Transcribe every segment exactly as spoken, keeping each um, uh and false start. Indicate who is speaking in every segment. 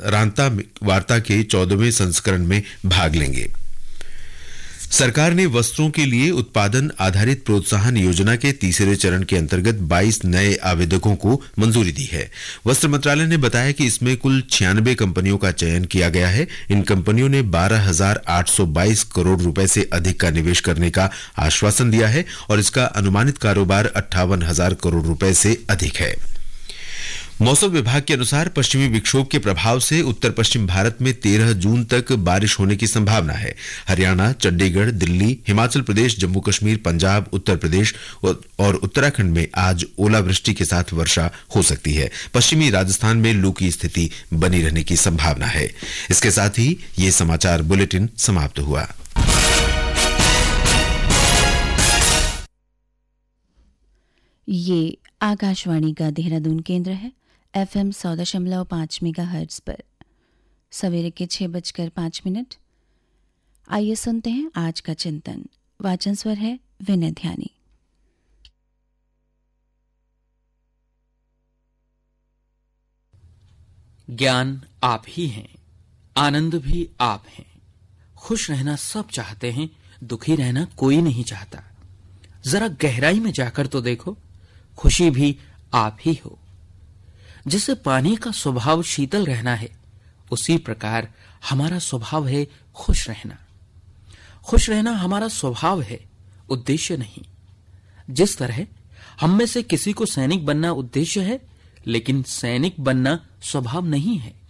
Speaker 1: रांता वार्ता के चौदहवें संस्करण में भाग लेंगे। सरकार ने वस्त्रों के लिए उत्पादन आधारित प्रोत्साहन योजना के तीसरे चरण के अंतर्गत बाईस नए आवेदकों को मंजूरी दी है। वस्त्र मंत्रालय ने बताया कि इसमें कुल छियानबे कंपनियों का चयन किया गया है। इन कंपनियों ने बारह हजार आठ सौ बाईस करोड़ रुपए से अधिक का निवेश करने का आश्वासन दिया है और इसका अनुमानित कारोबार अट्ठावन हजार करोड़ रुपए से अधिक है। मौसम विभाग के अनुसार पश्चिमी विक्षोभ के प्रभाव से उत्तर पश्चिम भारत में तेरह जून तक बारिश होने की संभावना है। हरियाणा, चंडीगढ़, दिल्ली, हिमाचल प्रदेश, जम्मू कश्मीर, पंजाब, उत्तर प्रदेश और उत्तराखंड में आज ओलावृष्टि के साथ वर्षा हो सकती है। पश्चिमी राजस्थान में लू की स्थिति बनी रहने की संभावना है। इसके साथ ही ये समाचार बुलेटिन समाप्त हुआ।
Speaker 2: ये आकाशवाणी का देहरादून केंद्र है। एफएम सौ दशमलव पांच मेगा हर्ट्ज पर सवेरे के छह बजकर पांच मिनट। आइए सुनते हैं आज का चिंतन। वाचन स्वर है विनय ध्यानी।
Speaker 3: ज्ञान आप ही हैं, आनंद भी आप हैं। खुश रहना सब चाहते हैं, दुखी रहना कोई नहीं चाहता। जरा गहराई में जाकर तो देखो, खुशी भी आप ही हो। जैसे पानी का स्वभाव शीतल रहना है, उसी प्रकार हमारा स्वभाव है खुश रहना। खुश रहना हमारा स्वभाव है, उद्देश्य नहीं। जिस तरह हम में से किसी को सैनिक बनना उद्देश्य है, लेकिन सैनिक बनना स्वभाव नहीं है।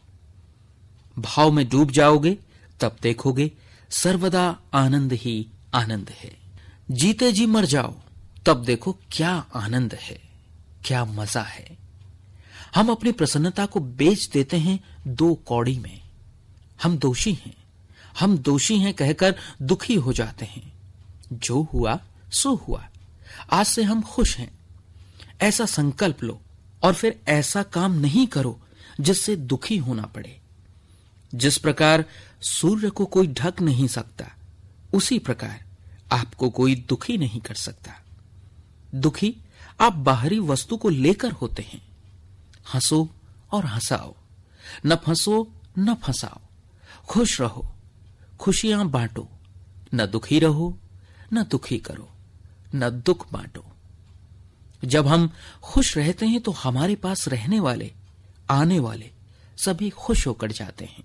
Speaker 3: भाव में डूब जाओगे तब देखोगे सर्वदा आनंद ही आनंद है। जीते जी मर जाओ तब देखो क्या आनंद है, क्या मजा है। हम अपनी प्रसन्नता को बेच देते हैं दो कौड़ी में। हम दोषी हैं, हम दोषी हैं कहकर दुखी हो जाते हैं। जो हुआ सो हुआ, आज से हम खुश हैं, ऐसा संकल्प लो और फिर ऐसा काम नहीं करो जिससे दुखी होना पड़े। जिस प्रकार सूर्य को कोई ढक नहीं सकता, उसी प्रकार आपको कोई दुखी नहीं कर सकता। दुखी आप बाहरी वस्तु को लेकर होते हैं। हंसो और हंसाओ, न फंसो न फंसाओ। खुश रहो, खुशियां बांटो। न दुखी रहो न दुखी करो, न दुख बांटो। जब हम खुश रहते हैं तो हमारे पास रहने वाले, आने वाले सभी खुश होकर जाते हैं।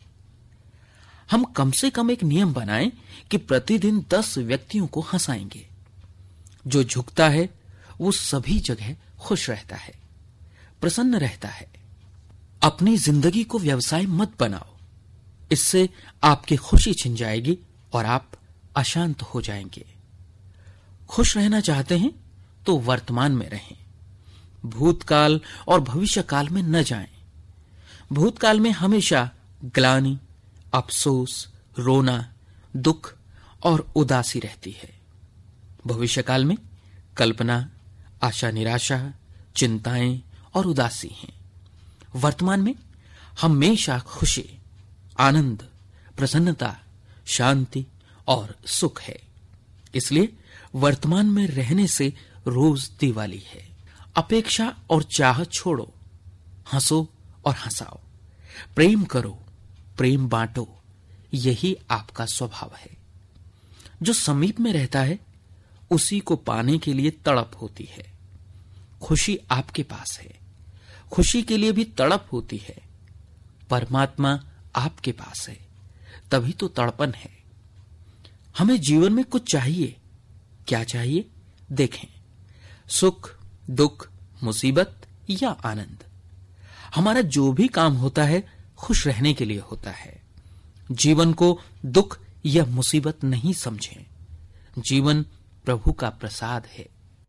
Speaker 3: हम कम से कम एक नियम बनाएं कि प्रतिदिन दस व्यक्तियों को हंसाएंगे। जो झुकता है वो सभी जगह खुश रहता है, प्रसन्न रहता है। अपनी जिंदगी को व्यवसाय मत बनाओ, इससे आपकी खुशी छिन जाएगी और आप अशांत हो जाएंगे। खुश रहना चाहते हैं तो वर्तमान में रहें, भूतकाल और भविष्यकाल में न जाएं। भूतकाल में हमेशा ग्लानि, अफसोस, रोना, दुख और उदासी रहती है। भविष्यकाल में कल्पना, आशा, निराशा, चिंताएं और उदासी हैं। वर्तमान में हमेशा खुशी, आनंद, प्रसन्नता, शांति और सुख है। इसलिए वर्तमान में रहने से रोज दिवाली है। अपेक्षा और चाह छोड़ो, हंसो और हंसाओ। प्रेम करो, प्रेम बांटो, यही आपका स्वभाव है। जो समीप में रहता है उसी को पाने के लिए तड़प होती है। खुशी आपके पास है, खुशी के लिए भी तड़प होती है। परमात्मा आपके पास है, तभी तो तड़पन है। हमें जीवन में कुछ चाहिए। क्या चाहिए? देखें, सुख, दुख, मुसीबत या आनंद। हमारा जो भी काम होता है खुश रहने के लिए होता है। जीवन को दुख या मुसीबत नहीं समझें। जीवन प्रभु का प्रसाद है।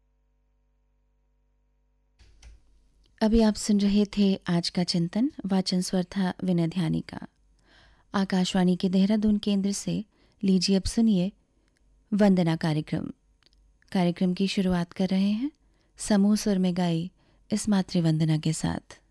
Speaker 2: अभी आप सुन रहे थे आज का चिंतन। वाचन स्वर था विनय ध्यानी का। आकाशवाणी के देहरादून केंद्र से लीजिए अब सुनिए वंदना कार्यक्रम। कार्यक्रम की शुरुआत कर रहे हैं समूह स्वर में गाई इस मातृवंदना के साथ।